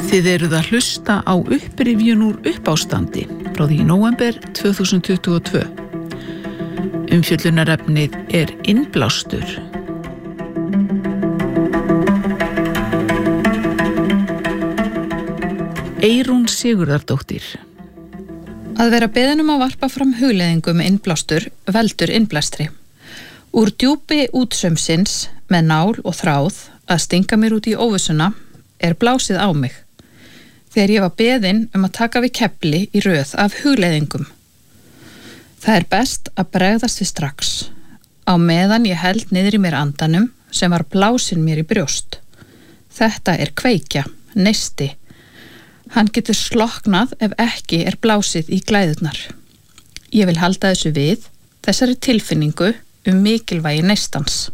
Þið eruð að hlusta á upprifjun úr uppástandi frá því í nóvember 2022. Umfjöllunarefnið er innblástur. Eyrún Sigurðardóttir. Að vera beðin að varpa fram hugleiðingum innblástur veldur innblæstri. Úr djúpi útsaumsins með nál og þráð að stinga mér út í óvissuna er blásið á mig. Þegar ég var beðin að taka við kefli í röð af hugleiðingum. Það er best að bregðast við strax, á meðan ég held niður í mér andanum sem var blásinn mér í brjóst. Þetta er kveikja, neisti. Hann getur slokknað ef ekki er blásið í glæðurnar. Ég vil halda þessu við, þessari tilfinningu mikilvægi neistans.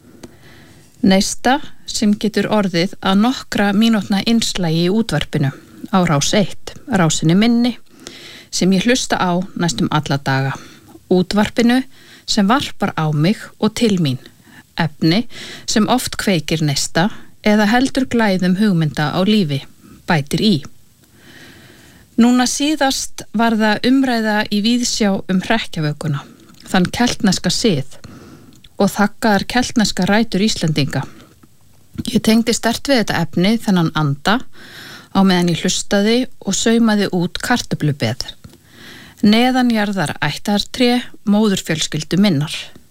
Neista sem getur orðið að nokkra mínútna innslagi í útvarpinu á Rás 1, rásinni minni, sem ég hlusta á næstum alla daga. Útvarpinu sem varpar á mig og til mín. Efni sem oft kveikir neista eða heldur glæðum hugmynda á lífi, bætir í. Núna síðast var það umræða í víðsjá hrekkjavökuna, þann keltneska sið og þakkaðar keltneska rætur Íslendinga. Ég tengdi sterkt við þetta efni þennan anda á meðan ég hlustaði og saumaði út kartöflubeð. Neðanjarðar ættartré móðurfjölskyldu minnar.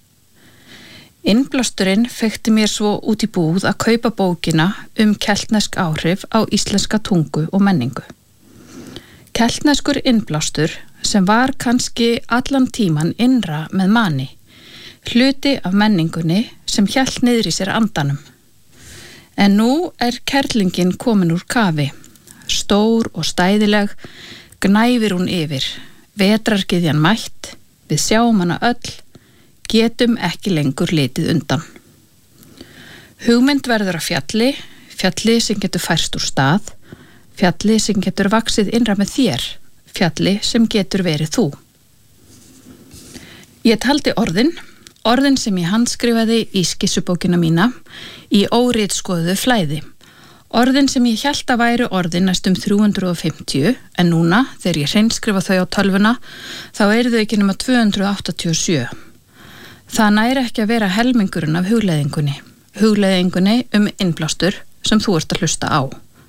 Innblásturinn feykti mér svo út í búð að kaupa bókina keltnesk áhrif á íslenska tungu og menningu. Keltneskur innblástur sem var kannski allan tíman innra með manni, hluti af menningunni sem hélt niður í sér andanum. En nú er kerlingin komin úr kafi, stór og stæðileg, gnæfir hún yfir, vetrargyðjan mætt, við sjáum hana öll, getum ekki lengur litið undan. Hugmynd verður að fjalli sem getur færst úr stað, fjalli sem getur vaxið innra með þér, fjalli sem getur verið þú. Ég taldi orðin sem ég handskrifaði í skissubókina mína í óritskoðuðu flæði. Orðin sem ég hélt að væri orðin næstum 350, en núna, þegar ég hreinskrifa þau á tölvuna, þá eru þau ekki nema 287. Það næri ekki að vera helmingurinn af hugleiðingunni innblástur sem þú ert að hlusta á.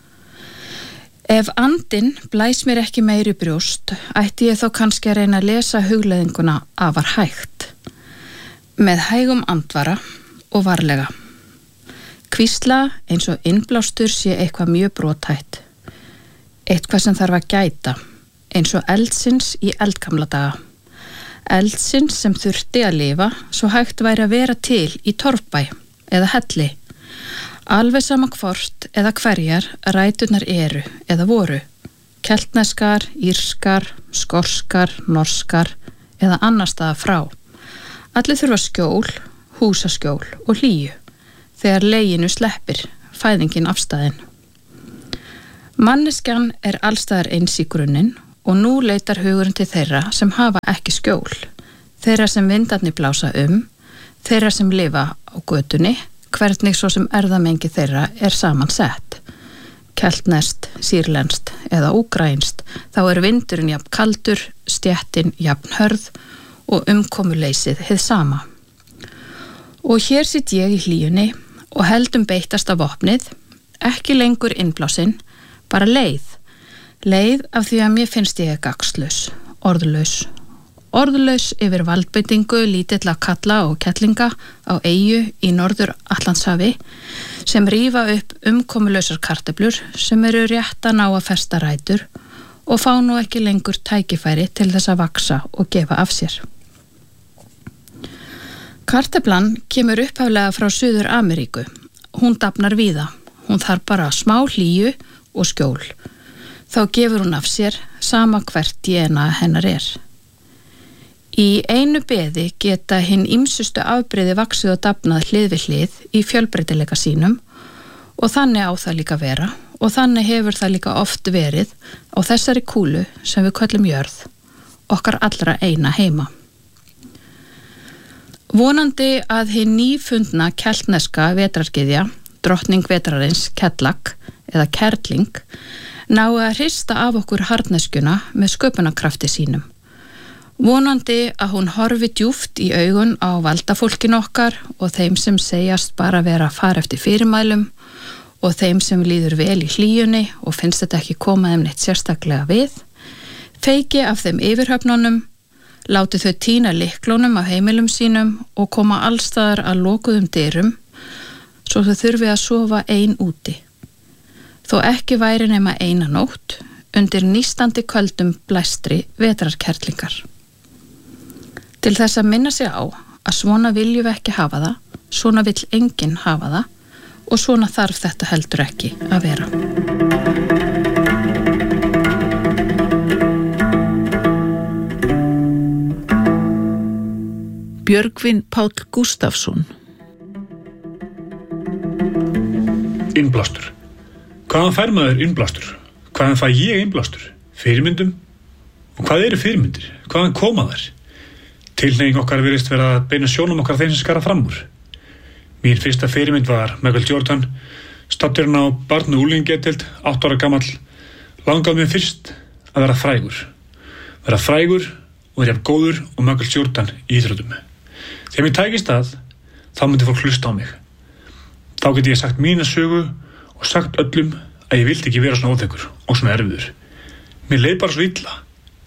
Ef andinn blæs mér ekki meiri brjóst, ætti ég þó kannski að reyna að lesa hugleiðinguna afar hægt. Með hægum andvara og varlega. Hvísla eins og innblástur sé eitthvað mjög brothætt. Eitthvað sem þarf að gæta, eins og eldsins í eldgamla daga. Eldsins sem þurfti að lifa svo hægt væri að vera til í torfbæ eða helli. Alveg sama hvort eða hverjar ræturnar eru eða voru. Keltneskar, írskar, skorskar, norskar eða annar staða frá. Allir þurfa skjól, húsaskjól og hlýju. Þegar leginu sleppir, fæðingin afstæðin. Manneskjan er allstaðar eins í grunninn og nú leitar hugurinn til þeirra sem hafa ekki skjól, þeirra sem vindarnir blása þeirra sem lifa á götunni, hvernig svo sem erðamengi þeirra er samansett. Keltneskt, sýrlenskt eða úkraínst, þá er vindurinn jafn kaldur, stéttin jafn hörð og umkomuleysið hið sama. Og hér sitt ég í hlýjunni og heldum beittast af vopnið, ekki lengur innblásinn, bara leið af því að mér finnst ég gagnslaus, orðlaus yfir valdbeitingu lítilla kalla og kettlinga á eyju í Norður Atlantshafi sem rífa upp umkomulausar kartöflur sem eru rétt að ná að festa rætur og fá nú ekki lengur tækifæri til þess að vaxa og gefa af sér. Kartöflan kemur upphaflega frá Suður Ameríku. Hún dafnar víða. Hún þarf bara smá hlýju og skjól. Þá gefur hún af sér sama hvert DNA hennar er. Í einu beði geta hinn ýmsustu afbrigði vaxið og dafnað hlið við hlið í fjölbreytileika sínum og þannig á það líka vera og þannig hefur það líka oft verið á þessari kúlu sem við köllum jörð, okkar allra eina heima. Vonandi að hinn nýfundna keltneska vetrargyðja, drottning vetrarins Kjallak eða kerling nái að hrista af okkur harðneskjuna með sköpunarkrafti sínum. Vonandi að hún horfi djúpt í augun á valdafólkin okkar og þeim sem segjast bara vera að fara eftir fyrirmælum og þeim sem líður vel í hlýjunni og finnst þetta ekki koma þeim neitt sérstaklega við, feiki af þeim yfirhöfnunum, láti þau tína lyklunum af heimilum sínum og koma allstaðar að lokuðum dyrum svo þau þurfi að sofa ein úti. Þó ekki væri nema eina nótt undir nístandi köldum blæstri vetrarkerlingar. Til þess að minna sig á að svona viljum við ekki hafa það, svona vill enginn hafa það og svona þarf þetta heldur ekki að vera. Björgvin Páll Gústafsson. Innblástur. Hvaðan fær maður innblástur? Hvaðan fæ ég innblástur? Fyrirmyndum? Og hvað eru fyrirmyndir? Hvaðan koma þær? Tilhneiging okkar virðist vera að beina sjónum okkar þeim sem skara fram úr. Mín fyrsta fyrirmynd var Michael Jordan, staddur hann á barn- og unglingadeild, 8 ára gamall. Langaði mig fyrst að vera frægur. Vera frægur og vera jafn góður og Michael Jordan í íþróttum. Þegar mér tækist það, þá myndi fólk hlusta á mig. Þá geti ég sagt mína sögu og sagt öllum að ég vildi ekki vera svona óþekkur og svona erfiður. Mér leið bara svo illa.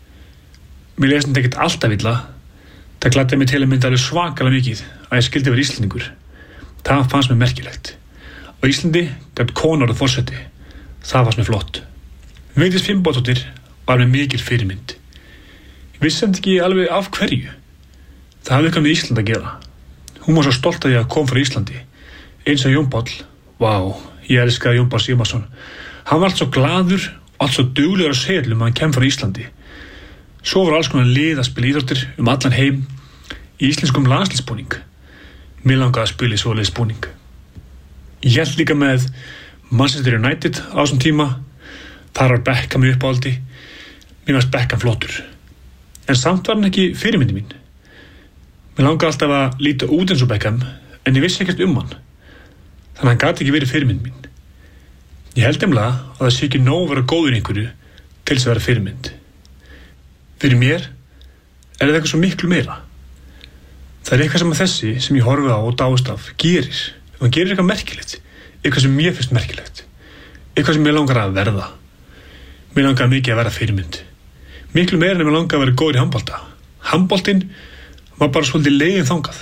Mér leiðist þetta ekkert alltaf illa. Það gladdi mig til að mynda alveg svakalega mikið að ég skildi vera Íslendingur. Það fannst mér merkilegt. Á Íslandi gætt konar og forseti. Það fannst mér flott. Vigdís Finnbogadóttir var með mikil fyrirmynd. Ég vissi samt ekki alveg af hverju. Það hafði eitthvað með Ísland að gera. Hún var svo stolt að ég að kom frá Íslandi. Eins og Jón Páll. Vá, ég elskaði Jón Páll Sigmarsson. Hann var allt svo glaður og allt svo duglegur að segja að hann kem frá Íslandi. Svo var alls konar lið að spila íþróttir allan heim í íslenskum landsliðsbúning. Mér langaði að spila í svoleiðis búning. Ég held líka með Manchester United á þessum tíma. Þar var Beckham í uppáhaldi. Mér fannst Beckham flottur. En samt var hann ekki fyrirmyndi mín. Mér langaði alltaf að líta út eins og Beckham, en ég vissi ekkert hann. Þannig að hann gat ekki verið fyrirmynd mín. Ég held nefnilega að það sé ekki nóg að vera góður í einhverju til þess að vera fyrirmynd. Fyrir mér er það eitthvað svo miklu meira. Það er eitthvað sem að þessi sem ég horfi á og dáist af gerir. Hann gerir eitthvað merkilegt, eitthvað sem mér finnst merkilegt, eitthvað sem mér langar að verða. Mér langar mikið að vera fyrirmynd. Miklu meira en mér langar að vera góður í handbolta. Handboltinn var bara svolítið leiðin þangað.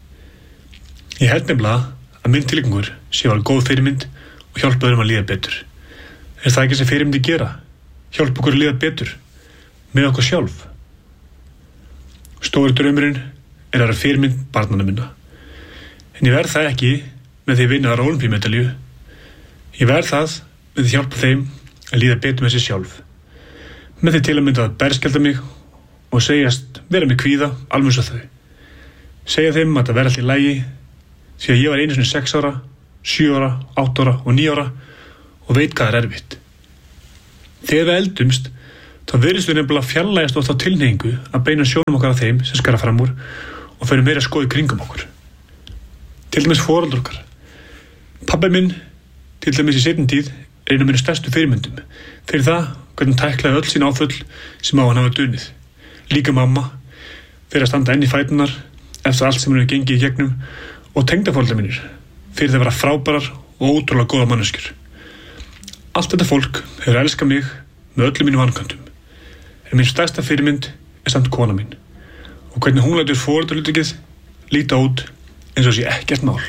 Ég held nefnilega að minn tilgangur sé að vera góð fyrirmynd og hjálpa öðrum að líða betur. Er það ekki sem fyrirmyndi gera? Hjálpa okkur að líða betur með okkur sjálf. Stóri draumurinn er að vera fyrirmynd barnanna minna. En ég verð það ekki með því að vinna þar ólympíumedalíu. Ég verð það með því að hjálpa þeim að líða betur með sér sjálf. Með því til að mynda að berskjalda mig og segjast vera með kvíða alveg svo þau. Segja þeim að það verði allt í lagi því að ég var einu sinni 6 ára, 7 ára, 8 ára og 9 ára og veit hvað er erfitt. Þegar við eldumst þá virðist við nefnilega fjarlægjast oft á tilhneigingu að beina sjónum okkar að þeim sem skara fram úr og fyrir meira skoði kringum okkur. Til dæmis foreldrar okkar. Pabbi minn, til dæmis í seinni tíð, er einu af mínu stærstu fyrirmyndum. Fyrir það hvernig hann tæklaði öll sín áföll sem á hann hafa dunið. Líka mamma, fyrir að standa enn í fætunar eftir allt sem hann hefur gengið í gegnum og tengdaforeldrar mínir, fyrir það að vera frábærar og ótrúlega góða manneskjur. Allt þetta fólk hefur elskað mig með öllum mínum vanköntum. En mín stærsta fyrirmynd er samt kona mín og hvernig hún lætur foreldrahlutverkið líta út eins og sé ekkert mál.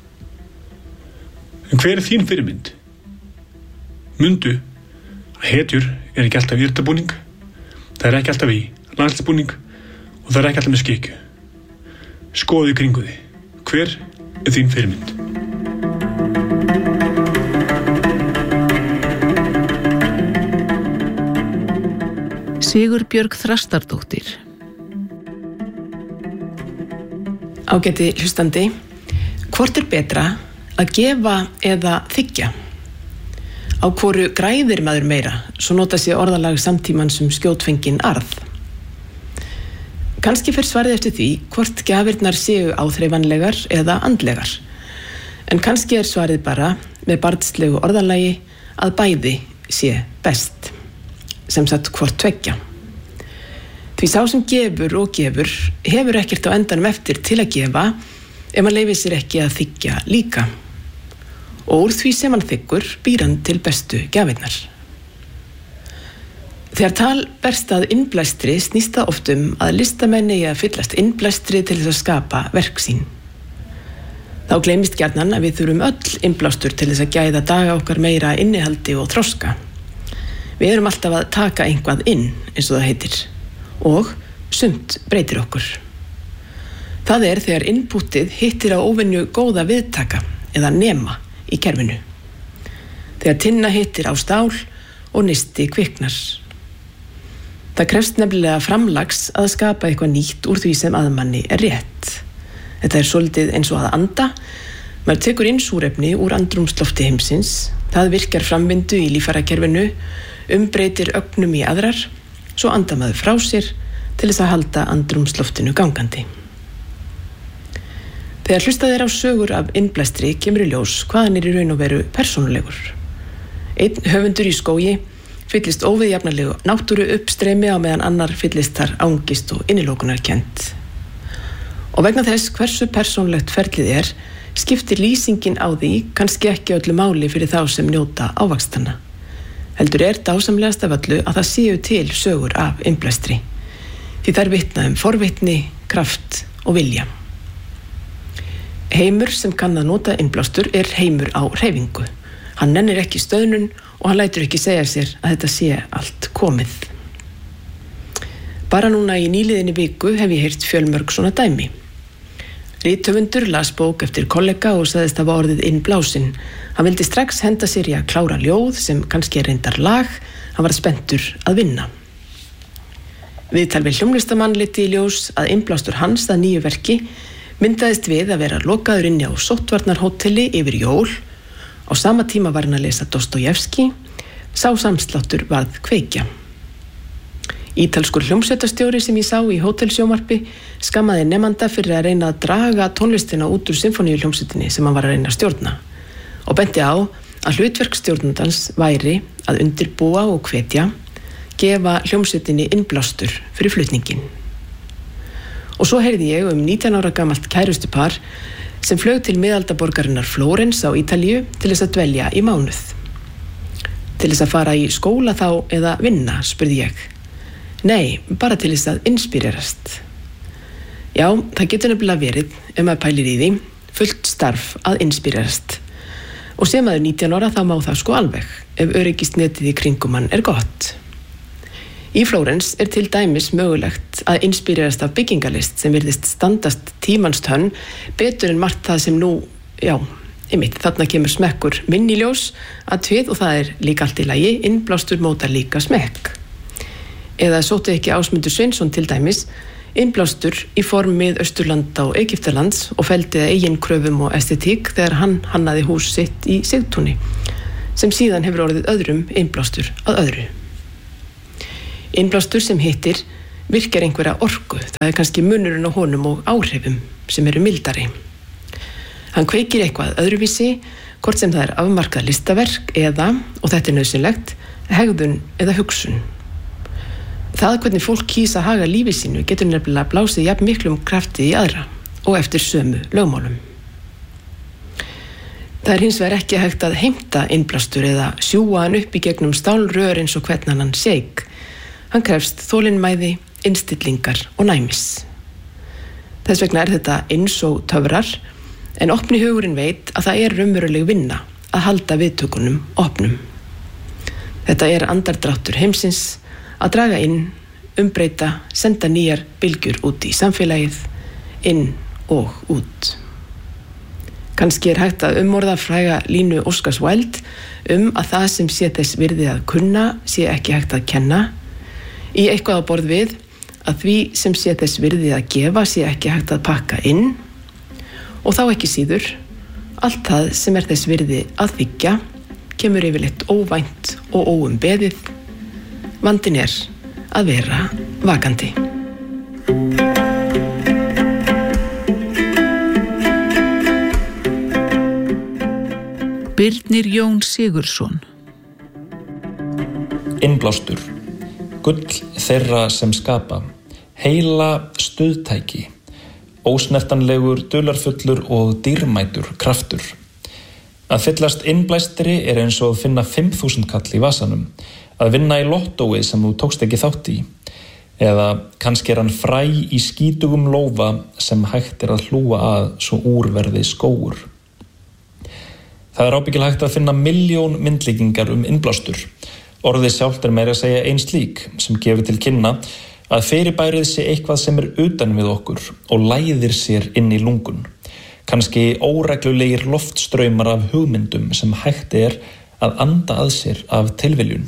En hver er þín fyrirmynd? Mundu að hetjur er ekki alltaf í íþróttabúning, það er ekki alltaf í landsliðsbúning og það er ekki alltaf með skikju. Skoðu í kringu þig. Hver er þín fyrirmynd? Sigurbjörg Þrastardóttir. Ágæti hlustandi, hvort er betra að gefa eða þiggja? Á hvoru græðir maður meira, svo nota sér orðalag samtímans skjótfengin arð. Kannski fer svarið eftir því hvort gjafirnar séu áþreifanlegar eða andlegar. En kannski er svarið bara, með barnslegu orðalagi, að bæði sé best, sem sagt hvort tveggja. Því sá sem gefur og gefur hefur ekkert á endanum eftir til að gefa ef hann leyfir sér ekki að þiggja líka. Og úr því sem hann þiggur býr hann til bestu gjafirnar. Þegar tal berst að innblæstri snýst það oft að listamenn eigi að fyllast innblæstri til þess að skapa verk sín. Þá gleymist gjarnan að við þurfum öll innblástur til þess að gæða daga okkar meira innihaldi og þroska. Við erum alltaf að taka einhvað inn, eins og það heitir, og sumt breytir okkur. Það þegar inputið hittir á óvenju góða viðtaka eða nema í kerfinu. Þegar tinna hittir á stál og nisti kviknar. Það krefst nefnilega framlags að skapa eitthvað nýtt úr því sem að manni rétt. Þetta svolítið eins og að anda. Maður tekur inn súrefni úr andrúmslofti heimsins, það virkar framvindu í líffærakerfinu, umbreytir ögnum í aðrar, svo andar maður frá sér til þess að halda andrúmsloftinu gangandi. Þegar hlustað á sögur af innblæstri kemur í ljós hvaðan í raun og veru persónulegur. Einn höfundur í skógi fyllist óviðjafnarlegu náttúru uppstreymi á meðan annar fyllist þar ángist og innilokunarkennd. Og vegna þess hversu persónlegt ferlið skiptir lýsingin á því kannski ekki öllu máli fyrir þá sem njóta ávaxtanna. Heldur dásamlegast af öllu að það séu til sögur af innblæstri. Því þær vitna forvitni, kraft og vilja. Heimur sem kann að nota innblástur heimur á hreyfingu. Hann nennir ekki stöðnun og hann lætur ekki segja sér að þetta sé allt komið. Bara núna í nýliðinni viku hef ég heyrt fjölmörg svona dæmi. Rithöfundur las bók eftir kollega og sagðist hafa orðið innblásinn. Hann vildi strax henda sér í að klára ljóð sem kannski reyndar lag. Hann var spenntur að vinna. Viðtal við hljómlistamann leiddi í ljós að innblástur hans að nýju verki myndaðist við að vera lokaður inni á sóttvarnarhóteli yfir jól. Á sama tíma var hann að lesa Dostojevski. Sá samsláttur varð kveikja. Ítalskur hljómsveitarstjóri sem ég sá í hótelsjónvarpi skammaði nemanda fyrir að reyna að draga tónlistina út úr symfóníuhljómsveitinni sem hann var að reyna að stjórna og benti á að hlutverk stjórnandans væri að undirbúa og hvetja, gefa hljómsveitinni innblástur fyrir flutningin. Og svo heyrði ég 19 ára gamalt kærustupar sem flaug til miðaldaborgarinnar Flórens á Ítalíu til þess að dvelja í mánuð. Til þess að fara í skóla þá eða vinna, spurði ég. Nei, bara til þess að inspirerast. Já, það getur nefnilega verið, ef maður pælir í því, fullt starf að inspirerast. Og sem maður 19 ára þá má það sko alveg, ef öryggisnetið í kringum hann gott. Í Flórens til dæmis mögulegt að inspirerast af byggingalist sem virðist standast tímans tönn betur en margt það sem nú, þarna kemur smekkur minn í ljós að tvið og það líka allt í lagi, innblástur mótar líka smekk. Eða sótti ekki Ásmundur Sveinsson til dæmis innblástur í form Mið-Austurlanda og Egyptalands og felldi eigin kröfum og estetík þegar hann hannaði hús sitt í Sigtúni sem síðan hefur orðið öðrum innblástur að öðru. Innblástur sem hittir virkar einhverja orku, það kannski munurinn á honum og áhrifum sem eru mildari. Hann kveikir eitthvað öðruvísi, hvort sem það afmarkað listaverk eða, og þetta nauðsynlegt, hegðun eða hugsun. Það hvernig fólk kýs að haga lífi sínu getur nefnilega blásið jafn miklum krafti í aðra og eftir sömu lögmálum. Það hins vegar ekki hægt að heimta innblástur eða sjúga hann upp í gegnum stálrör eins og hvern annan seik. Hann krefst þolinmæði, innstillingar og næmis. Þess vegna þetta eins og töfrar, en opni hugurinn veit að það raunveruleg vinna að halda viðtökunum opnum. Þetta andardráttur heimsins, að draga inn, umbreyta, senda nýjar bylgjur út í samfélagið, inn og út. Kannski hægt að umorða fræga línu Oscars Wilde að það sem sé þess virði að kunna sé ekki hægt að kenna, í eitthvað á borð við að því sem sé þess virði að gefa sé ekki hægt að pakka inn og þá ekki síður, allt það sem þess virði að þiggja kemur yfirleitt óvænt og óumbeðið. Vandinn að vera vakandi. Birnir Jón Sigurðsson, Innblástur, gull þeirra sem skapa, heila stuðtæki, ósnertanlegur, dularfullur og dýrmætur kraftur. Að fyllast innblæstri eins og að finna 5.000 kall í vasanum, að vinna í lottói sem þú tókst ekki þátt í, eða kannski hann fræ í skítugum lófa sem hægt að hlúa að svo úrverði skógur. Það ábyggilega hægt að finna 1.000.000 myndlíkingar innblástur. Orðið sjálft meira að segja ein slík sem gefur til kynna að fyrirbærið sé eitthvað sem utan við okkur og læðir sér inn í lungun. Kannski óreglulegir loftstraumar af hugmyndum sem hægt að anda að sér af tilviljun.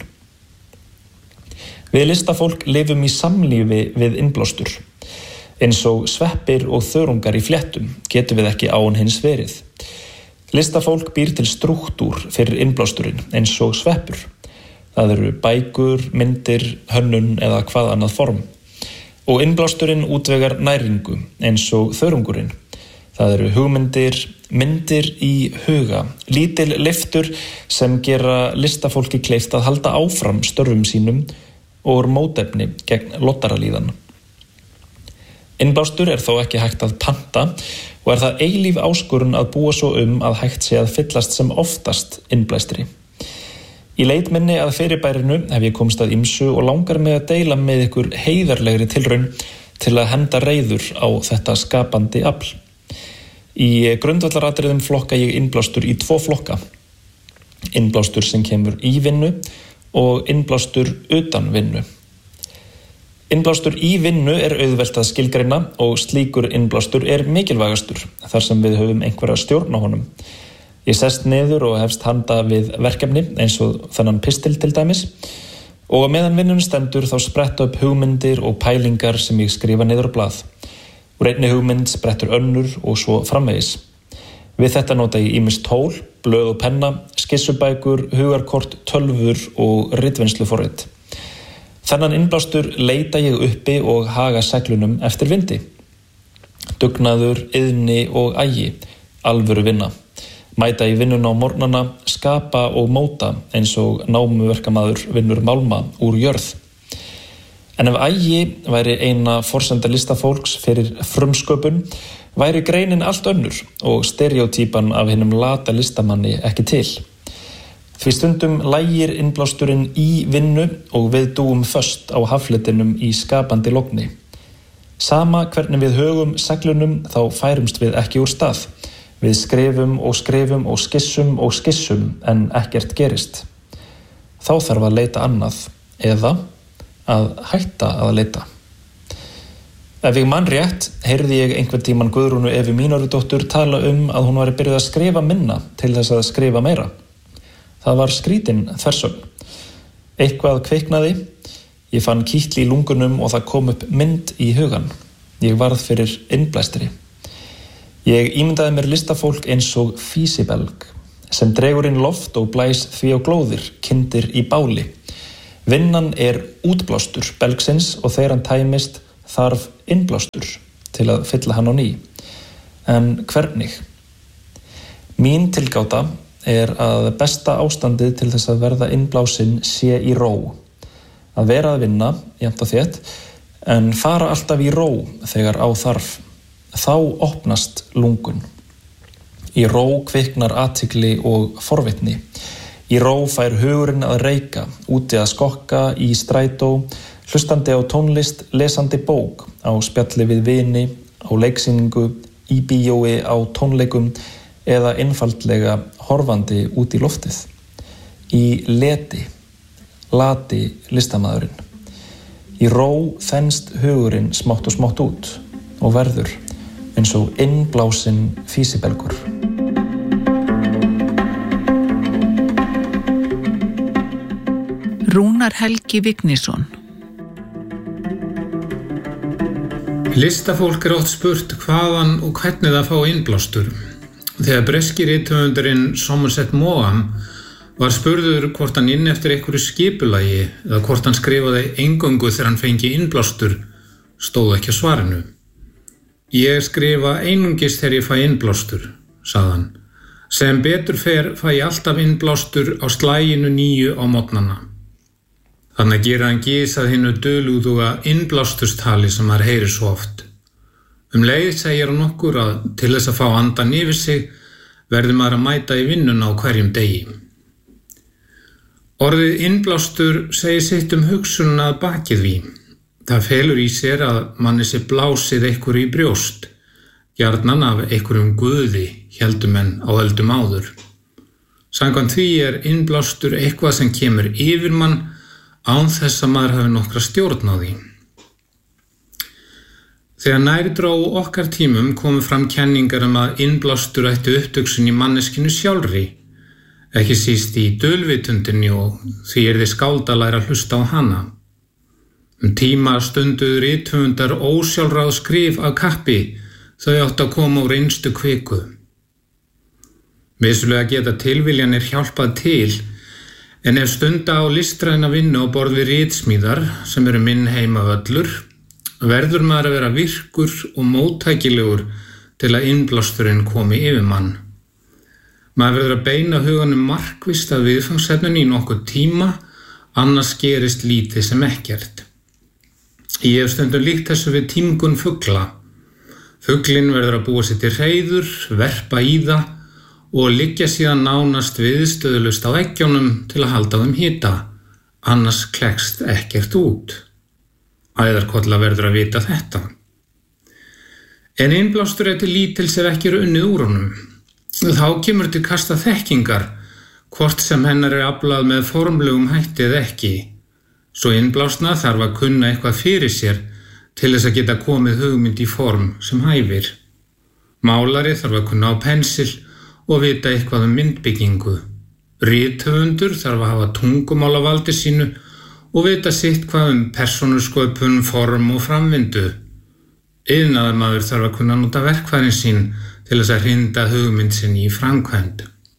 Við listafólk lifum í samlífi við innblástur. Eins og sveppir og þörungar í fléttum getum við ekki án hins verið. Listafólk býr til strúktúr fyrir innblásturinn eins og sveppur. Það eru bækur, myndir, hönnun eða hvað annað form. Og innblásturinn útvegar næringu eins og þörungurinn. Það eru hugmyndir, myndir í huga, lítil lyftur sem gera listafólki kleift að halda áfram störfum sínum og mótefni gegn lottaralíðan. Innblástur þó ekki hægt að panta og það eilíf áskorun að búa svo að hægt sé að fyllast sem oftast innblæstri. Í leit minni að fyrirbærinu hef ég komst að ýmsu og langar mig að deila með ykkur heiðarlegri tilraun til að henda reiður á þetta skapandi afl. Í grundvallaratriðum flokka ég innblástur í 2 flokka. Innblástur sem kemur í vinnu og innblástur utan vinnu. Innblástur í vinnu auðvelt að skilgreina og slíkur innblástur mikilvægastur þar sem við höfum einhverja stjórn á honum. Ég sest niður og hefst handa við verkefni eins og þennan pistil til dæmis og meðan vinnun stendur þá spretta upp hugmyndir og pælingar sem ég skrifa niður á blað. Úr einni hugmynd sprettur önnur og svo framvegis. Við þetta nota ég ýmis tól, blöð og penna, skissubækur, hugarkort, tölvur og ritvinnsluforrit. Þennan innblástur leita ég uppi og haga seglunum eftir vindi. Dugnaður, iðni og agi, alvöru vinna. Mæta í vinnuna á morgnana, skapa og móta eins og námuverkamaður vinnur málma úr jörð. En ef agi væri eina forsenda listafólks fyrir frumsköpun, væri greinin allt önnur og stereotypan af hinum lata listamanni ekki til. Því stundum lægir innblásturinn í vinnu og við dúum föst á hafletinum í skapandi logni. Sama hvernig við högum seglunum þá færumst við ekki úr stað. Við skrifum og skissum en ekkert gerist. Þá þarf að leita annað eða að hætta að leita. Ef ég man rétt, heyrði ég einhvern tímann Guðrúnu Evu Mínórudóttur tala að hún væri byrjuð að skrifa minna til þess að skrifa meira. Það var skrítin þversögn. Eitthvað kveiknaði, ég fann kitl í lungunum og það kom upp mynd í hugan. Ég varð fyrir innblæstri. Ég ímyndaði mér listafólk eins og físibelg sem dregur inn loft og blæs því á glóðir, kyndir í báli. Vinnan útblástur belgsins og þegar hann tæmist þarf innblástur til að fylla hann á ný. En hvernig? Mín tilgáta að besta ástandið til þess að verða innblásinn sé í ró. Að vera að vinna, jafnt og þétt, en fara alltaf í ró þegar á þarf. Þá opnast lungun. Í ró kviknar athygli og forvitni. Í ró fær hugurinn að reika, úti að skokka, í strætó, hlustandi á tónlist, lesandi bók, á spjalli við vini, á leiksýningu, í bíói, á tónleikum eða einfaldlega horfandi út í loftið. Í lati listamaðurinn. Í ró þenst hugurinn smátt og smátt út og verður eins og innblásinn físibelgur. Rúnar Helgi Vignisson. Listafólk oft spurt hvaðan og hvernig það fá innblástur. Þegar breski rithöfundurinn Somerset Maugham var spurður hvort hann inn eftir einhverju skipulagi eða hvort hann skrifaði eingöngu þegar hann fengi innblástur, stóð ekki á svarinu. Ég skrifa einungis þegar ég fæ innblástur, sagði hann. Sem betur fer fæ ég alltaf innblástur á slaginu 9 á morgnana. Þannig gerir hann gys að hinnu dulúðuga innblásturstali sem maður heyrir svo oft. Leið segir hann okkur að til þess að fá andan yfir sig verður maður að mæta í vinnuna á hverjum degi. Orðið innblástur segir sitt hugsunna að bakið því. Það felur í sér að manni sé blásið einhverju í brjóst, gjarnan af einhverjum guði, héldu menn á öldum áður. Samkvæmt því innblástur eitthvað sem kemur yfir mann án þess að maður hafi nokkra stjórn á því. Þegar nær dró okkar tímum komu fram kenningar að innblástur ætti upptöksun í manneskinu sjálfri, ekki síst í dulvitundinni og því þið skáld að læra að hlusta á hana. Tíma stunduðu rithöfundar ósjálfráð skrif af kappi, þau áttu að koma úr innstu kviku. Vissulega geta tilviljanir hjálpað til, en ef stunda á listræna vinnu á borð við ritsmíðar sem eru minn heimavöllur, verður maður að vera virkur og móttækilegur til að innblásturinn komi yfir mann. Maður verður að beina huganum markvisst að viðfangsefninu í nokkuð tíma, annars gerist lítið sem ekkert. Ég hef stundum líkt þessu við tímgun fugla. Fuglinn verður að búa sér til hreiður, verpa í það og liggja síðan nánast viðstöðulaust á eggjunum til að halda þeim hita, annars klekst ekkert út. Æðarkolla verður að vita þetta. En innblástur til lítils ef ekki unnið úr honum. Þá kemur til kasta þekkingar, hvort sem hennar aflað með formlegum hætti eða ekki. Svo innblásna þarf að kunna eitthvað fyrir sér til þess að geta komið hugmynd í form sem hæfir. Málari þarf að kunna á pensil og vita eitthvað myndbyggingu. Rithöfundur þarf að hafa tungumál á valdi sínu og vita sitt hvað persónusköpun, form og framvindu. Iðnaðarmaður þarf að kunna nota verkfærin sín til þess að hrinda hugmynd sinni í framkvæmd.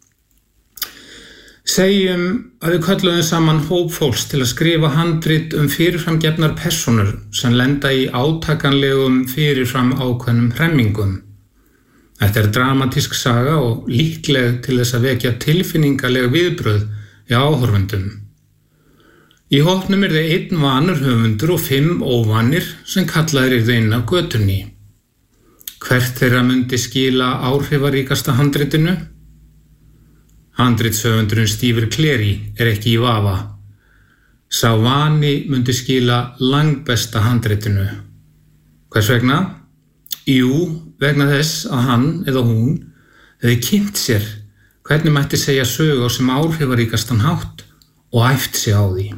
Segjum að við kölluðum saman hóp fólks til að skrifa handrit fyrirframgefnar persónur sem lenda í átakanlegum fyrirfram ákveðnum hremmingum. Þetta dramatísk saga og líkleg til þess að vekja tilfinningaleg viðbrögð í áhorfendum. Í hópnum það einn vanur höfundur og 5 óvanir sem kallaðir inn af götunni. Hvert þeirra myndi skila áhrifaríkasta handritinu? Handritshöfundurinn Stephen Cleary ekki í vafa. Sá vani myndi skila langbesta handritinu. Hvers vegna? Jú, vegna þess að hann eða hún hefði kynnt sér hvernig mætti segja sögu á sem áhrifaríkastan hátt og æft sig á því.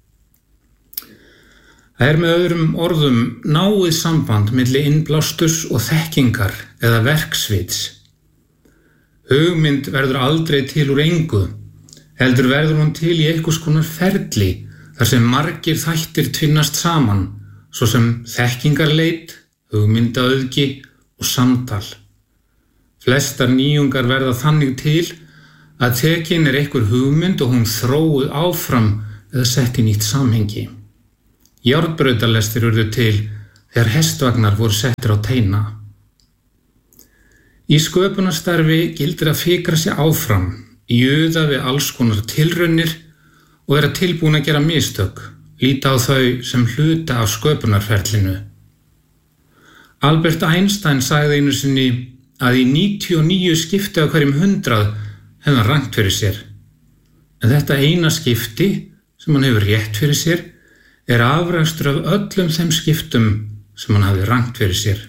Það með öðrum orðum náið samband milli innblásturs og þekkingar eða verksvits. Hugmynd verður aldrei til úr engu, heldur verður hún til í einhvers konar ferli þar sem margir þættir tvinnast saman, svo sem þekkingarleit, hugmyndaauðgi og samtal. Flestar nýjungar verða þannig til að tekin einhver hugmynd og hún þróuð áfram eða sett í nýtt samhengi. Járnbrautarlestir urðu til þegar hestvagnar voru settir á teina. Í sköpunarstarfi gildir að fikra sig áfram, juða við alls konar tilraunir og vera tilbúin að gera mistök, líta á þau sem hluta af sköpunarferlinu. Albert Einstein sagði einu sinni að í 99 skipti af hverjum 100 hefði hann rangt fyrir sér. En þetta eina skipti sem hann hefur rétt fyrir sér afrakstur af öllum þeim skiptum sem hann hafði rangt fyrir sér.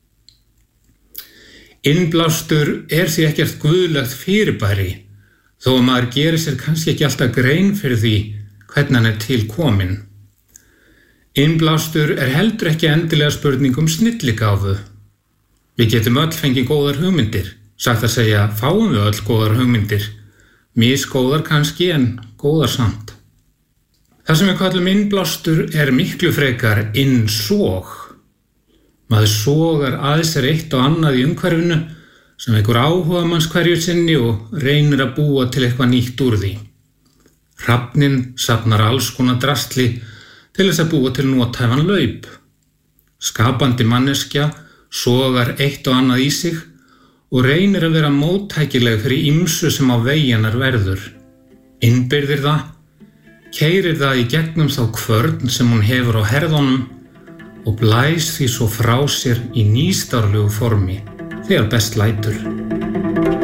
Innblástur því ekkert guðlegt fyrirbæri, þó að maður gerir sér kannski ekki alltaf grein fyrir því hvernig hann til kominn. Innblástur heldur ekki endilega spurning snilligáfu. Við getum öll fengið góðar hugmyndir, sagt að segja fáum við öll góðar hugmyndir, misgóðar kannski en góðar samt. Það sem við kallum innblástur miklu frekar innsog. Maður sogar að sér eitt og annað í umhverfinu sem einhver áhugamanns hverju sinni og reynir að búa til eitthvað nýtt úr því. Hrafninn safnar alls konar drasli til þess að búa til nothæfan laup. Skapandi manneskja sogar eitt og annað í sig og reynir að vera móttækileg fyrir ýmsu sem á vegi hennar verður. Innbyrðir það keyrir það í gegnum þá kvörn sem hún hefur á herðunum og blæs því svo frá sér í nýstárlegu formi þegar best lætur.